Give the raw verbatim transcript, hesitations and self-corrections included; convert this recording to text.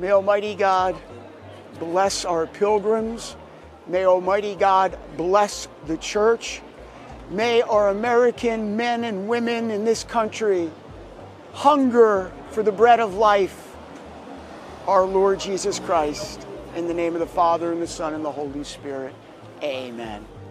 May Almighty God bless our pilgrims. May Almighty God bless the church. May our American men and women in this country hunger for the bread of life, our Lord Jesus Christ. In the name of the Father, and the Son, and the Holy Spirit. Amen.